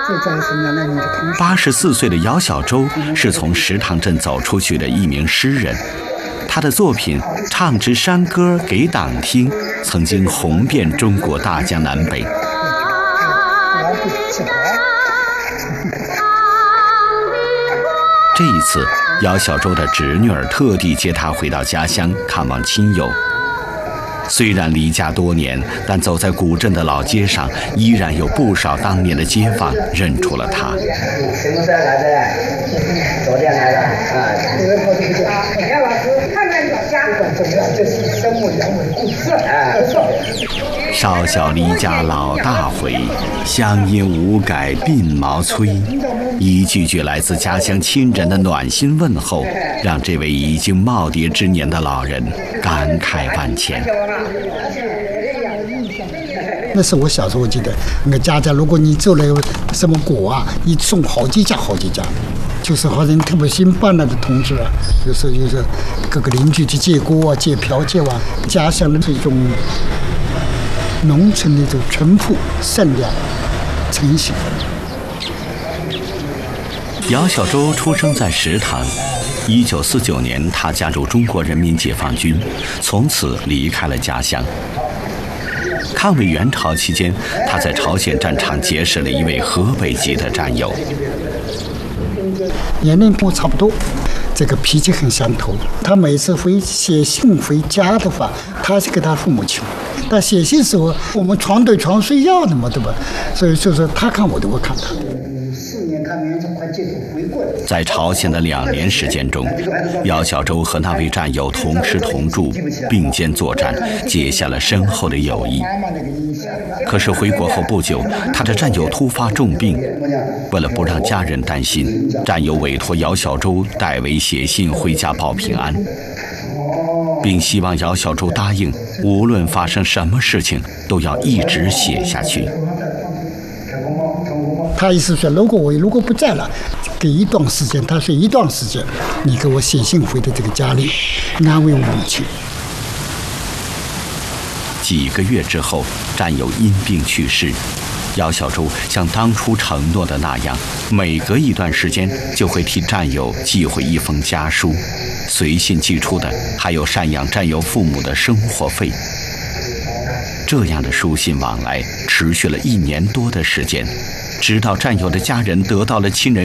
84岁的姚小舟是从石塘镇走出去的一名诗人，他的作品《唱支山歌给党听》曾经红遍中国大江南北。这一次，姚小舟的侄女儿特地接他回到家乡看望亲友。虽然离家多年，但走在古镇的老街上，依然有不少当年的街坊认出了他。 什么时候来的？昨天来的啊。你看老师，看看老家，这是生活人文故事啊。 少小离家老大回，乡音无改鬓毛衰。一句句来自家乡亲人的暖心问候，让这位已经耄耋之年的老人感慨万千。 那是我小时候，我记得那个家如果你做了什么果啊，一送好几家，就是好像特别新搬来的同志啊，有时候就是各个邻居去借锅啊、借瓢、借碗，家乡的这种农村的这种淳朴、善良、诚信。 姚小舟出生在石塘，1949年，他加入中国人民解放军，从此离开了家乡。抗美援朝期间，他在朝鲜战场结识了一位河北籍的战友， 年龄跟我差不多，这个脾气很相投。他每次会写信回家的话，他是给他父母亲。但写信时候，我们床对床睡觉的嘛，对吧？所以就是他看我的，我看他。 在朝鲜的2年时间中，姚小舟和那位战友同吃同住，并肩作战，结下了深厚的友谊。可是回国后不久，他的战友突发重病，为了不让家人担心，战友委托姚小舟代为写信回家报平安，并希望姚小舟答应，无论发生什么事情，都要一直写下去。 他意思说，如果不在了，给一段时间，他说一段时间，你给我写信回到这个家里，安慰我母亲。 几个月之后，战友因病去世，姚小舟像当初承诺的那样，每隔一段时间就会替战友寄回一封家书，随信寄出的还有赡养战友父母的生活费。这样的书信往来持续了1年多的时间，直到战友的家人得到了亲人